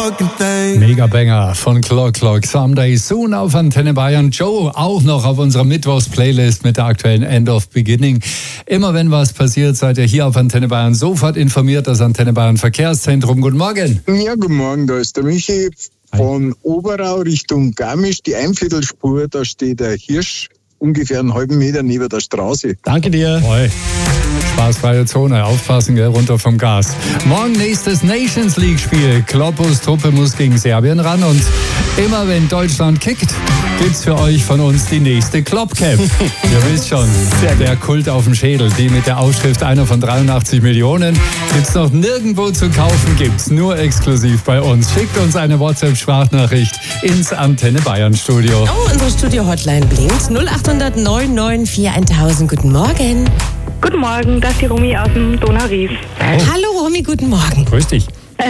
Mega Banger von Clock Clock. Someday Soon auf Antenne Bayern. Joe auch noch auf unserer Mittwochs-Playlist mit der aktuellen End of Beginning. Immer wenn was passiert, seid ihr hier auf Antenne Bayern sofort informiert. Das Antenne Bayern Verkehrszentrum. Guten Morgen. Ja, guten Morgen, da ist der Michi. Von Oberau Richtung Garmisch, die Einviertelspur, da steht der Hirsch ungefähr einen halben Meter neben der Straße. Danke dir. Oi. Spaßfreie Zone, aufpassen, gell, runter vom Gas. Morgen nächstes Nations League Spiel. Kloppos Truppe muss gegen Serbien ran und immer wenn Deutschland kickt, gibt's für euch von uns die nächste Klopp-Cap. Ihr wisst schon, der Kult auf dem Schädel, die mit der Aufschrift einer von 83 Millionen, gibt's noch nirgendwo zu kaufen, gibt's nur exklusiv bei uns. Schickt uns eine WhatsApp-Sprachnachricht ins Antenne Bayern Studio. Oh, unsere Studio-Hotline blinkt. 0800 994 1000. Guten Morgen. Guten Morgen, das ist die Romy aus dem Donau-Ries. Hallo Romy, guten Morgen. Grüß dich.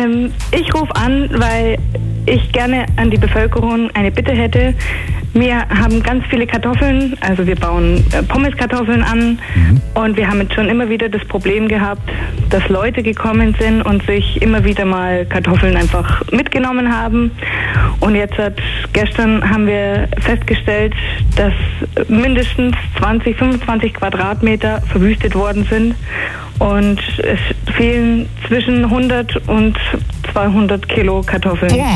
Ich rufe an, weil ich gerne an die Bevölkerung eine Bitte hätte. Wir haben ganz viele Kartoffeln, also wir bauen Pommeskartoffeln an und wir haben jetzt schon immer wieder das Problem gehabt, dass Leute gekommen sind und sich immer wieder mal Kartoffeln einfach mitgenommen haben. Und jetzt gestern haben wir festgestellt, dass mindestens 20, 25 Quadratmeter verwüstet worden sind. Und es fehlen zwischen 100 und 200 Kilo Kartoffeln. Boah,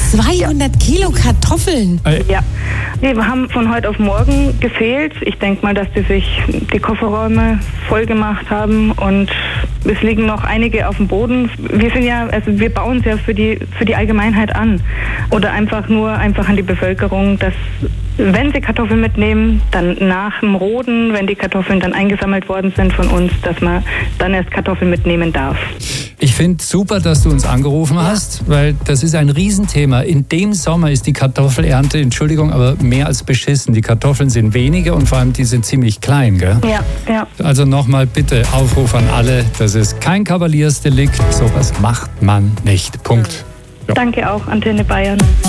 200 Kilo Kartoffeln? Ja, die haben von heute auf morgen gefehlt. Ich denke mal, dass die sich die Kofferräume voll gemacht haben und es liegen noch einige auf dem Boden. Wir bauen es ja für die Allgemeinheit an. Oder einfach an die Bevölkerung, dass wenn sie Kartoffeln mitnehmen, dann nach dem Roden, wenn die Kartoffeln dann eingesammelt worden sind von uns, dass man dann erst Kartoffeln mitnehmen darf. Ich finde super, dass du uns angerufen hast, weil das ist ein Riesenthema. In dem Sommer ist die Kartoffelernte, Entschuldigung, aber mehr als beschissen. Die Kartoffeln sind weniger und vor allem die sind ziemlich klein, gell? Ja. Also nochmal bitte Aufruf an alle, das ist kein Kavaliersdelikt, sowas macht man nicht. Punkt. Danke auch, Antenne Bayern.